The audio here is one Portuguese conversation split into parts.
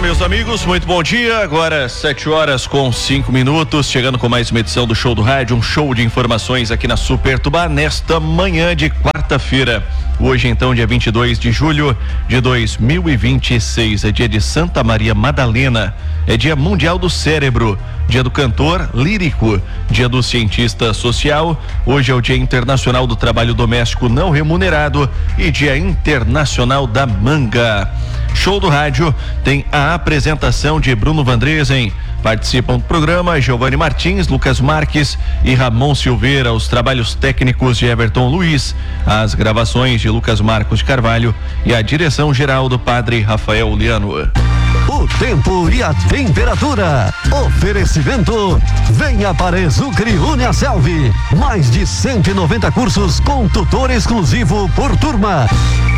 Meus amigos, muito bom dia. Agora 7h05, chegando com mais uma edição do Show do Rádio, um show de informações aqui na Super Tubá nesta manhã de quarta-feira. Hoje então, dia 22 de julho de 2026, é dia de Santa Maria Madalena, é dia mundial do cérebro, dia do cantor lírico, dia do cientista social, hoje é o dia internacional do trabalho doméstico não remunerado e dia internacional da manga. Show do Rádio tem a apresentação de Bruno Vandresen. Participam do programa Giovanni Martins, Lucas Marques e Ramon Silveira. Os trabalhos técnicos de Everton Luiz, as gravações de Lucas Marcos de Carvalho e a direção geral do padre Rafael Liano. O tempo e a temperatura. Oferecimento. Venha para Exucre Uniaselv. Mais de 190 cursos com tutor exclusivo por turma.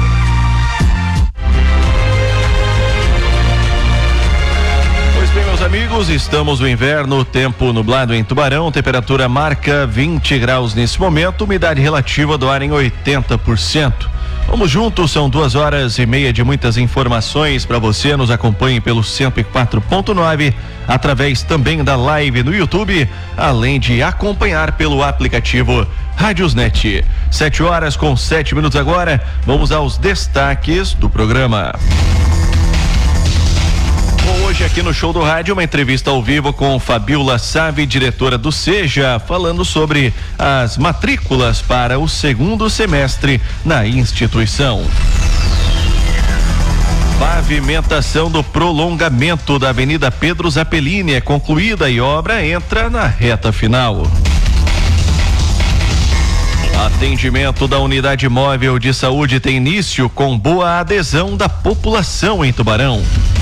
Meus amigos, estamos no inverno, tempo nublado em Tubarão, temperatura marca 20 graus nesse momento, umidade relativa do ar em 80%. Vamos juntos, são 2h30 de muitas informações para você. Nos acompanhe pelo 104.9, através também da live no YouTube, além de acompanhar pelo aplicativo Rádiosnet. 7h07 agora, vamos aos destaques do programa. Hoje aqui no Show do Rádio, uma entrevista ao vivo com Fabiola Save, diretora do SEJA, falando sobre as matrículas para o segundo semestre na instituição. Pavimentação do prolongamento da Avenida Pedro Zappellini é concluída e obra entra na reta final. Atendimento da unidade móvel de saúde tem início com boa adesão da população em Tubarão.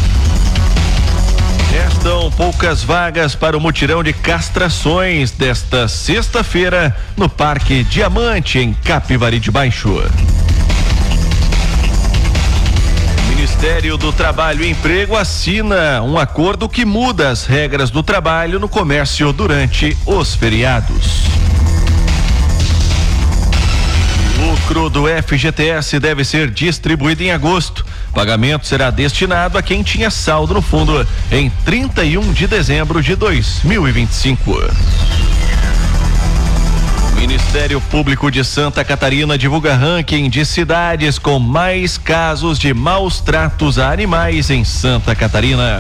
Restam poucas vagas para o mutirão de castrações desta sexta-feira no Parque Diamante, em Capivari de Baixo. O Ministério do Trabalho e Emprego assina um acordo que muda as regras do trabalho no comércio durante os feriados. O lucro do FGTS deve ser distribuído em agosto. O pagamento será destinado a quem tinha saldo no fundo em 31 de dezembro de 2025. O Ministério Público de Santa Catarina divulga ranking de cidades com mais casos de maus tratos a animais em Santa Catarina.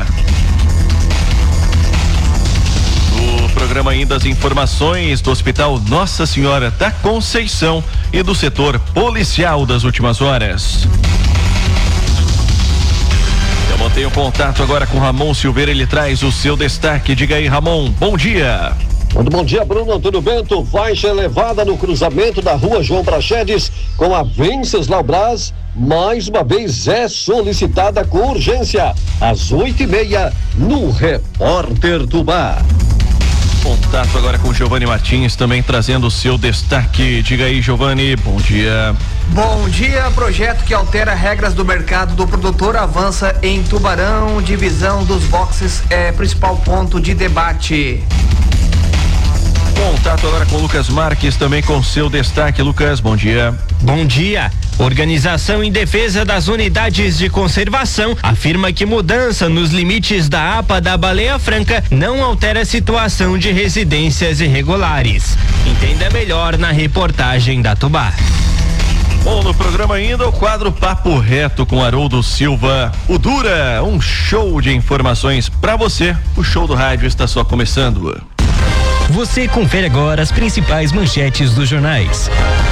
No programa ainda as informações do Hospital Nossa Senhora da Conceição e do setor policial das últimas horas. Eu mantenho contato agora com Ramon Silveira, ele traz o seu destaque. Diga aí, Ramon, bom dia. Muito bom dia, Bruno Antônio Bento. Faixa elevada no cruzamento da rua João Prachedes com a Venceslau Braz, mais uma vez é solicitada com urgência. Às 8h30 no Repórter Tubá. Contato agora com Giovanni Martins, também trazendo o seu destaque. Diga aí, Giovanni, bom dia. Bom dia. Projeto que altera regras do mercado do produtor avança em Tubarão. Divisão dos boxes é principal ponto de debate. Contato agora com Lucas Marques, também com seu destaque. Lucas, bom dia. Bom dia. Organização em Defesa das Unidades de Conservação afirma que mudança nos limites da APA da Baleia Franca não altera a situação de residências irregulares. Entenda melhor na reportagem da Tubá. Bom, no programa ainda o quadro Papo Reto com Haroldo Silva. O Dura, um show de informações para você. O Show do Rádio está só começando. Você confere agora as principais manchetes dos jornais.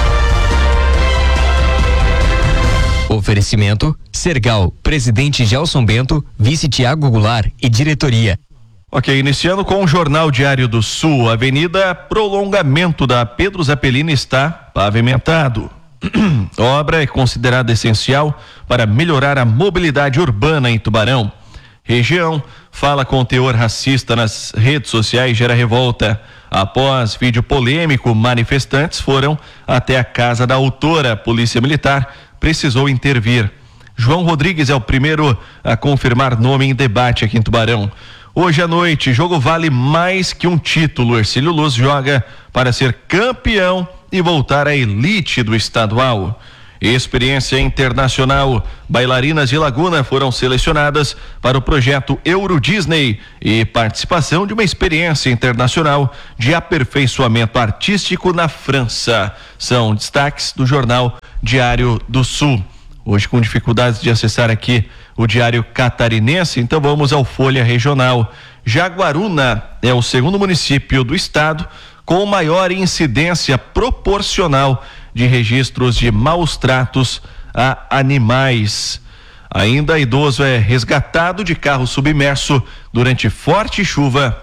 Oferecimento: Sergal, presidente Gelson Bento, vice Tiago Goulart e diretoria. Ok, iniciando com o Jornal Diário do Sul. A Avenida Prolongamento da Pedro Zappellini está pavimentado. A obra é considerada essencial para melhorar a mobilidade urbana em Tubarão. Região fala com teor racista nas redes sociais gera revolta. Após vídeo polêmico, manifestantes foram até a casa da autora. A Polícia Militar precisou intervir. João Rodrigues é o primeiro a confirmar nome em debate aqui em Tubarão. Hoje à noite, jogo vale mais que um título. Hercílio Luz joga para ser campeão e voltar à elite do estadual. experiência internacional. Bailarinas de Laguna foram selecionadas para o projeto Euro Disney e participação de uma experiência internacional de aperfeiçoamento artístico na França. São destaques do jornal Diário do Sul. Hoje com dificuldades de acessar aqui o Diário Catarinense, então vamos ao Folha Regional. Jaguaruna é o segundo município do estado com maior incidência proporcional de registros de maus tratos a animais. Ainda idoso é resgatado de carro submerso durante forte chuva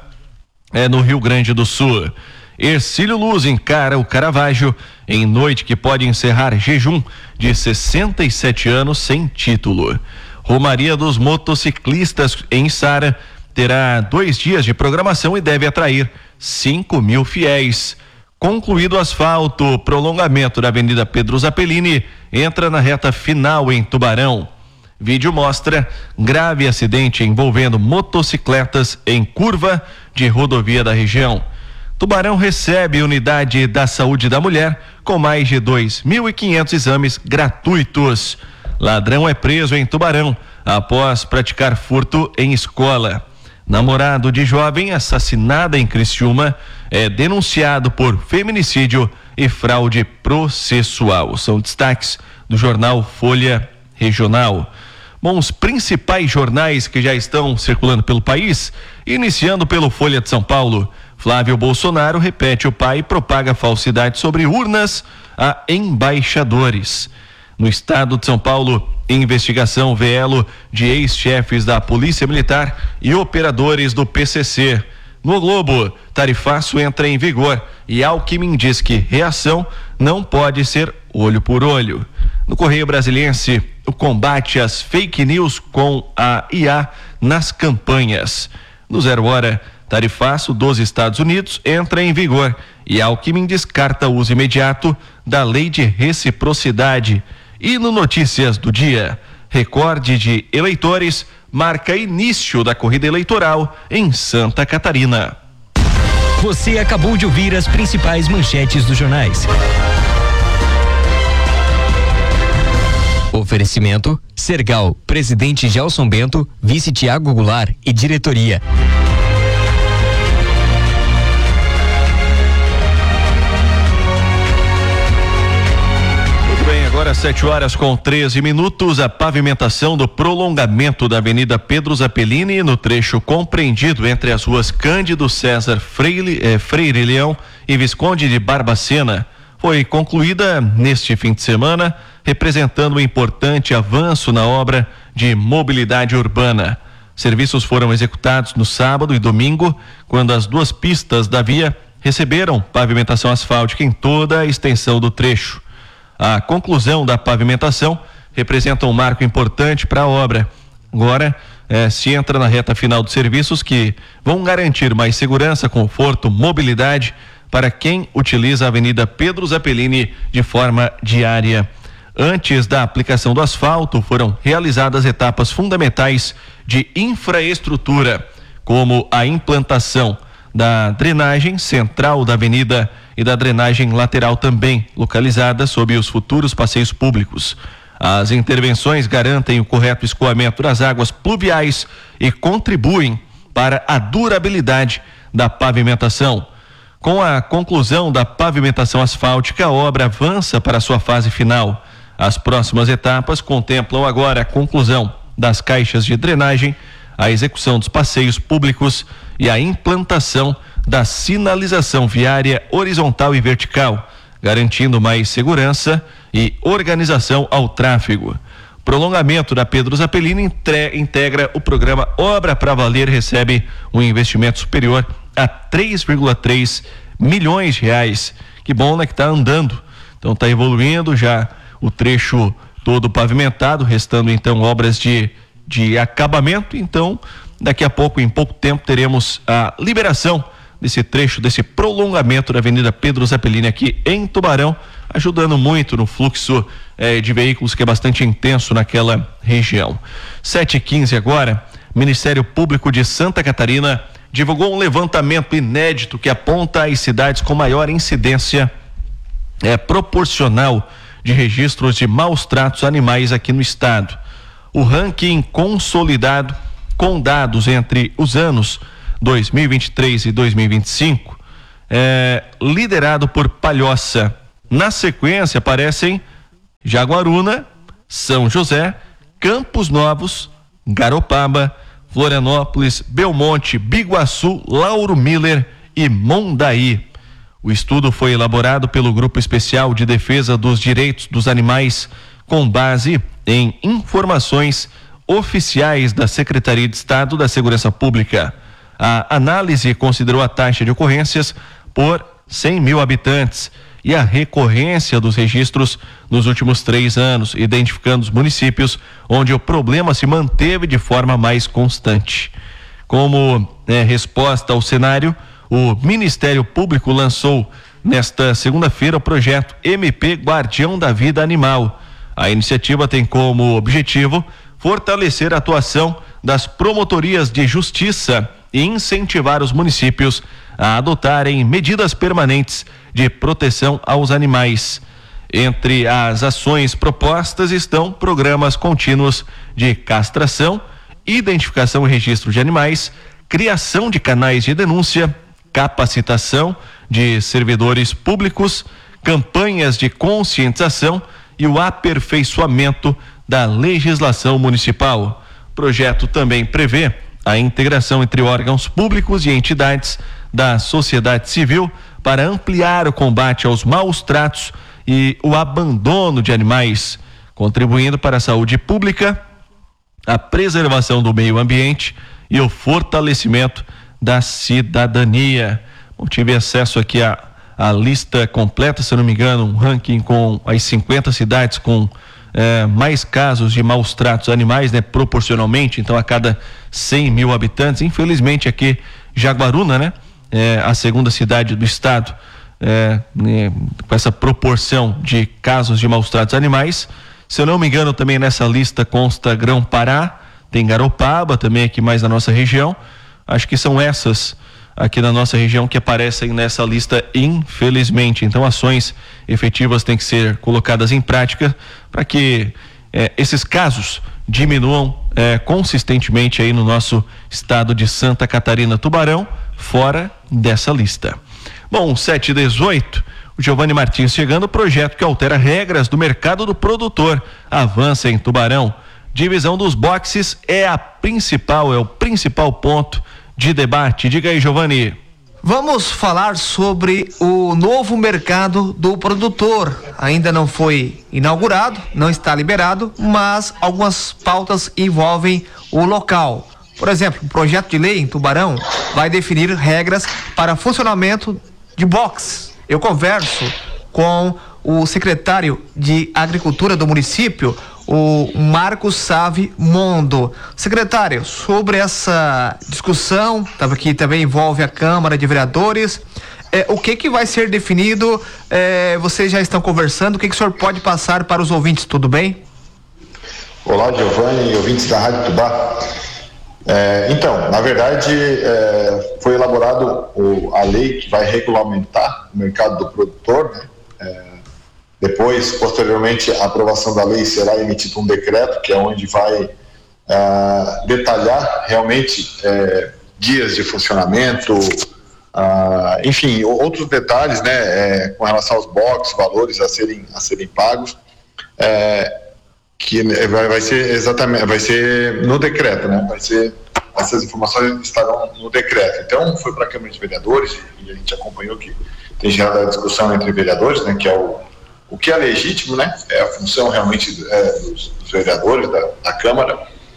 no Rio Grande do Sul. Ercílio Luz encara o Caravaggio em noite que pode encerrar jejum de 67 anos sem título. Romaria dos motociclistas em Sara terá 2 dias de programação e deve atrair 5.000 fiéis. Concluído o asfalto, prolongamento da Avenida Pedro Zappellini entra na reta final em Tubarão. Vídeo mostra grave acidente envolvendo motocicletas em curva de rodovia da região. Tubarão recebe unidade da saúde da mulher com mais de 2.500 exames gratuitos. Ladrão é preso em Tubarão após praticar furto em escola. Namorado de jovem assassinada em Criciúma é denunciado por feminicídio e fraude processual. São destaques do jornal Folha Regional. Bom, os principais jornais que já estão circulando pelo país, iniciando pelo Folha de São Paulo. Flávio Bolsonaro repete o pai e propaga falsidade sobre urnas a embaixadores. No estado de São Paulo, investigação vê elo de ex-chefes da Polícia Militar e operadores do PCC. No Globo, tarifaço entra em vigor e Alckmin diz que reação não pode ser olho por olho. No Correio Brasiliense, o combate às fake news com a IA nas campanhas. No 0 Hora, tarifaço dos Estados Unidos entra em vigor e Alckmin descarta o uso imediato da lei de reciprocidade. E no Notícias do Dia, recorde de eleitores marca início da corrida eleitoral em Santa Catarina. Você acabou de ouvir as principais manchetes dos jornais. Oferecimento: Sergal, presidente Gelson Bento, vice Tiago Goulart e diretoria. Agora 7h13, a pavimentação do prolongamento da Avenida Pedro Zappellini no trecho compreendido entre as ruas Cândido César Freire Leão e Visconde de Barbacena foi concluída neste fim de semana, representando um importante avanço na obra de mobilidade urbana. Serviços foram executados no sábado e domingo, quando as 2 pistas da via receberam pavimentação asfáltica em toda a extensão do trecho. A conclusão da pavimentação representa um marco importante para a obra. Agora, se entra na reta final dos serviços que vão garantir mais segurança, conforto, mobilidade para quem utiliza a Avenida Pedro Zappellini de forma diária. Antes da aplicação do asfalto, foram realizadas etapas fundamentais de infraestrutura, como a implantação da drenagem central da avenida e da drenagem lateral também localizada sob os futuros passeios públicos. As intervenções garantem o correto escoamento das águas pluviais e contribuem para a durabilidade da pavimentação. Com a conclusão da pavimentação asfáltica, a obra avança para a sua fase final. As próximas etapas contemplam agora a conclusão das caixas de drenagem, a execução dos passeios públicos e a implantação da sinalização viária horizontal e vertical, garantindo mais segurança e organização ao tráfego. Prolongamento da Pedro Zappellini integra o programa Obra pra Valer, recebe um investimento superior a 3,3 milhões de reais. Que bom, né, que tá andando. Então tá evoluindo já o trecho todo pavimentado, restando então obras de acabamento. Então, daqui a pouco, em pouco tempo, teremos a liberação desse trecho, desse prolongamento da Avenida Pedro Zappellini aqui em Tubarão, ajudando muito no fluxo de veículos que é bastante intenso naquela região. 7h15 agora, Ministério Público de Santa Catarina divulgou um levantamento inédito que aponta as cidades com maior incidência proporcional de registros de maus tratos animais aqui no estado. O ranking consolidado com dados entre os anos 2023 e 2025 é liderado por Palhoça. Na sequência aparecem Jaguaruna, São José, Campos Novos, Garopaba, Florianópolis, Belmonte, Biguaçu, Lauro Miller e Mondaí. O estudo foi elaborado pelo Grupo Especial de Defesa dos Direitos dos Animais, com base em informações oficiais da Secretaria de Estado da Segurança Pública. A análise considerou a taxa de ocorrências por 100 mil habitantes e a recorrência dos registros nos últimos 3 anos, identificando os municípios onde o problema se manteve de forma mais constante. Como resposta ao cenário, o Ministério Público lançou nesta segunda-feira o projeto MP Guardião da Vida Animal. A iniciativa tem como objetivo fortalecer a atuação das promotorias de justiça e incentivar os municípios a adotarem medidas permanentes de proteção aos animais. Entre as ações propostas estão programas contínuos de castração, identificação e registro de animais, criação de canais de denúncia, capacitação de servidores públicos, campanhas de conscientização e o aperfeiçoamento da legislação municipal. O projeto também prevê a integração entre órgãos públicos e entidades da sociedade civil para ampliar o combate aos maus tratos e o abandono de animais, contribuindo para a saúde pública, a preservação do meio ambiente e o fortalecimento da cidadania. Eu tive acesso aqui à lista completa, se eu não me engano, um ranking com as 50 cidades com mais casos de maus tratos animais, né, proporcionalmente, então a cada 100 mil habitantes. Infelizmente aqui Jaguaruna, né, a segunda cidade do estado com essa proporção de casos de maus tratos animais. Se eu não me engano, também nessa lista consta Grão-Pará, tem Garopaba também aqui mais na nossa região. Acho que são essas aqui na nossa região que aparecem nessa lista, infelizmente. Então ações efetivas têm que ser colocadas em prática para que esses casos diminuam consistentemente aí no nosso estado de Santa Catarina. Tubarão fora dessa lista. Bom, 7h18, o Giovanni Martins chegando. O projeto que altera regras do mercado do produtor avança em Tubarão. Divisão dos boxes é o principal ponto de debate. Diga aí, Giovanni. Vamos falar sobre o novo mercado do produtor. Ainda não foi inaugurado, não está liberado, mas algumas pautas envolvem o local. Por exemplo, um projeto de lei em Tubarão vai definir regras para funcionamento de box. Eu converso com o secretário de Agricultura do município, o Marcos Save Mondo. Secretário, sobre essa discussão, que também envolve a Câmara de Vereadores, o que vai ser definido? Vocês já estão conversando, o que o senhor pode passar para os ouvintes, tudo bem? Olá, Giovanni e ouvintes da Rádio Tubá. Então, na verdade, foi elaborado a lei que vai regulamentar o mercado do produtor, né? Depois, posteriormente, a aprovação da lei, será emitido um decreto, que é onde vai detalhar realmente dias de funcionamento, enfim, outros detalhes, né, com relação aos boxes, valores a serem pagos, que vai ser no decreto, né, essas informações estarão no decreto. Então, foi para a Câmara de Vereadores, e a gente acompanhou que tem gerado a discussão entre vereadores, né, que é o que é legítimo, né? É a função realmente dos vereadores da Câmara,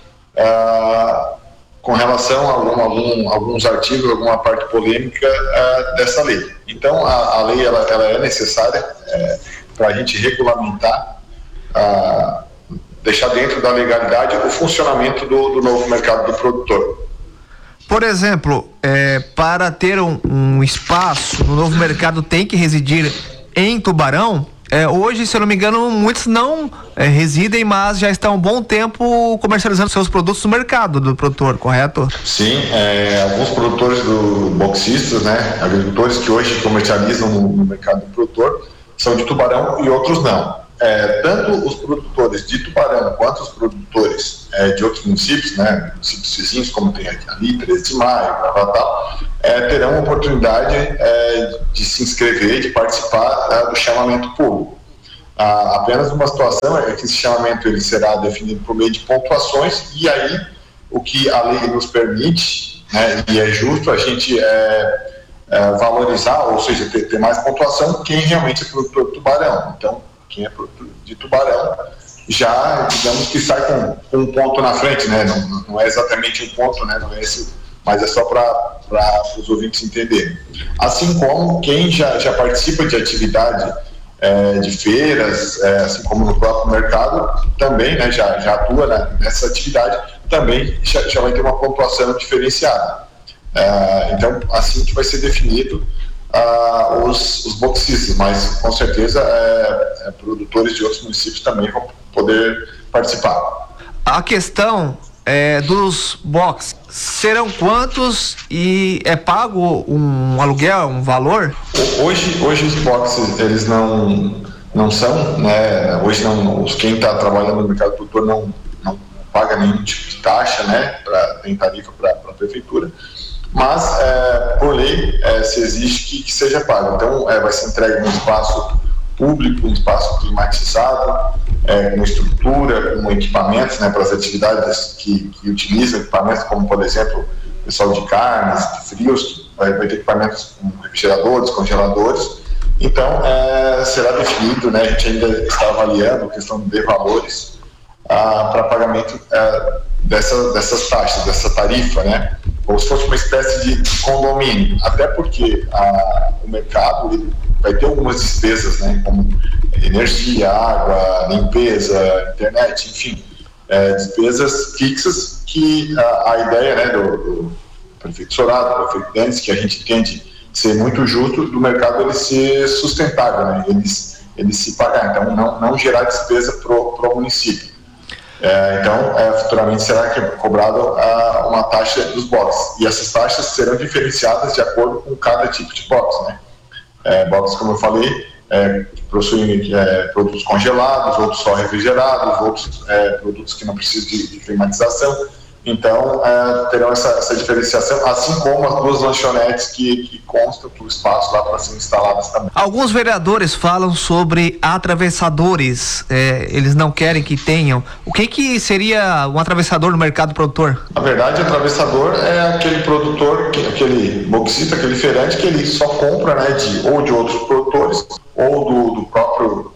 com relação a alguns artigos, alguma parte polêmica dessa lei. Então, a lei ela é necessária para a gente regulamentar, deixar dentro da legalidade o funcionamento do novo mercado do produtor. Por exemplo, para ter um espaço no novo mercado tem que residir em Tubarão. Hoje, se eu não me engano, muitos não residem, mas já estão há um bom tempo comercializando seus produtos no mercado do produtor, correto? Sim, alguns produtores boxistas, né, agricultores que hoje comercializam no mercado do produtor, são de Tubarão e outros não. tanto os produtores de Tubarão quanto os produtores de outros municípios, né, municípios vizinhos, como tem ali, 13 de Maio, Gravatal, terão a oportunidade de se inscrever, de participar do chamamento público. Apenas uma situação é que esse chamamento ele será definido por meio de pontuações, e aí o que a lei nos permite, né, e é justo a gente valorizar, ou seja, ter mais pontuação quem realmente é produtor de Tubarão. Então, quem é produtor de Tubarão já, digamos que sai com um ponto na frente, né? Não é exatamente um ponto, né? Não é esse, mas é só para os ouvintes entenderem. Assim como quem já participa de atividade de feiras, assim como no próprio mercado, também, né, já atua nessa atividade, também já vai ter uma pontuação diferenciada. Então, assim que vai ser definido os boxistas, mas com certeza produtores de outros municípios também vão poder participar. A questão dos boxes, serão quantos e é pago um aluguel, um valor? Hoje os boxes, eles não são, né, hoje quem está trabalhando no mercado produtor não paga nenhum tipo de taxa, né, tem tarifa para a prefeitura, mas por lei se exige que seja pago. Então vai ser entregue um espaço público, um espaço climatizado, com estrutura, com equipamentos, né, para as atividades que utilizam equipamentos como, por exemplo, o pessoal de carnes, de frios, vai ter equipamentos com refrigeradores, congeladores. Então será definido, né, a gente ainda está avaliando a questão de valores para pagamento dessas taxas, dessa tarifa, né, como se fosse uma espécie de condomínio, até porque o mercado ele vai ter algumas despesas, né, como energia, água, limpeza, internet, enfim, despesas fixas que a ideia, né, do prefeito Sorado, do prefeito Dennis, que a gente entende ser muito justo, do mercado ele ser sustentável, né, ele se pagar, então não gerar despesa para o município. Então, futuramente será cobrada uma taxa dos boxes, e essas taxas serão diferenciadas de acordo com cada tipo de box, né? Boxes, como eu falei, possuem produtos congelados, outros só refrigerados, outros produtos que não precisam de climatização. Então, terão essa diferenciação, assim como as duas lanchonetes que constam do espaço lá para serem instaladas também. Alguns vereadores falam sobre atravessadores, eles não querem que tenham. O que seria um atravessador no mercado produtor? Na verdade, o atravessador é aquele produtor, aquele boxista, aquele feirante que ele só compra, né, ou de outros produtores, ou do próprio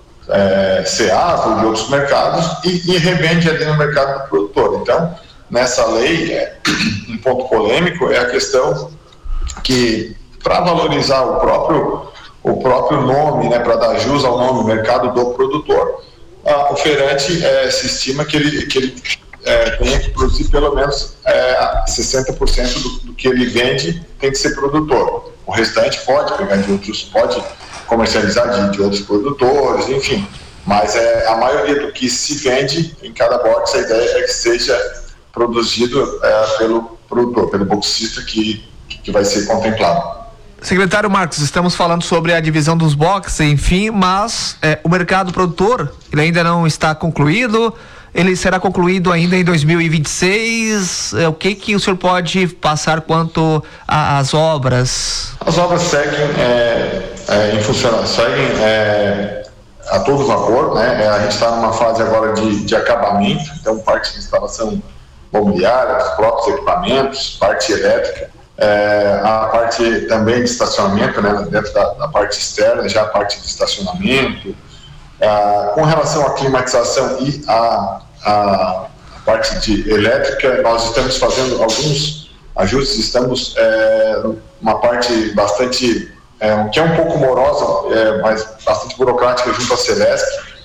CEAS, ou de outros mercados, e revende ali no mercado do produtor. Então, nessa lei, um ponto polêmico é a questão que, para valorizar o próprio nome, né, para dar jus ao nome mercado do produtor, o feirante se estima que ele tenha que produzir pelo menos 60% do que ele vende tem que ser produtor. O restante pode pegar de outros, pode comercializar de outros produtores, enfim, mas a maioria do que se vende em cada box, a ideia é que seja produzido pelo produtor, pelo boxista que vai ser contemplado. Secretário Marcos, estamos falando sobre a divisão dos boxes, enfim, mas o mercado produtor, ele ainda não está concluído, ele será concluído ainda em 2026, o que o senhor pode passar quanto às obras? As obras seguem em funcionamento, seguem a todo vapor, né? A gente está numa fase agora de acabamento, então parte de instalação mobiliária, os próprios equipamentos, parte elétrica, a parte também de estacionamento, né, dentro da parte externa, já a parte de estacionamento. Com relação à climatização e a parte de elétrica, nós estamos fazendo alguns ajustes, estamos uma parte bastante, que é um pouco morosa, mas bastante burocrática junto à Celesc,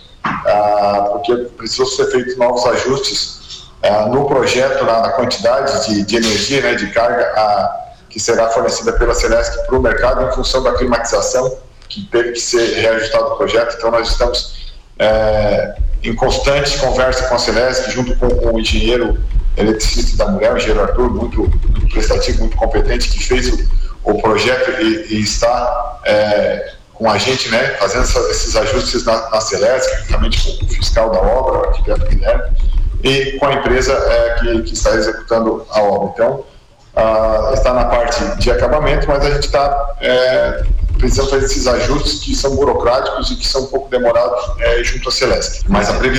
porque precisou ser feitos novos ajustes no projeto, na quantidade de energia, né, de carga que será fornecida pela Celesc para o mercado em função da climatização, que teve que ser reajustado o projeto. Então nós estamos em constante conversa com a Celesc, junto com o engenheiro eletricista da mulher, o engenheiro Arthur, muito prestativo, muito competente, que fez o projeto e está com a gente, né, fazendo esses ajustes na Celesc, juntamente com o fiscal da obra, o arquiteto Guilherme, e com a empresa que está executando a obra. Então, está na parte de acabamento, mas a gente está precisando fazer esses ajustes que são burocráticos e que são um pouco demorados junto à Celesc. Mas a previsão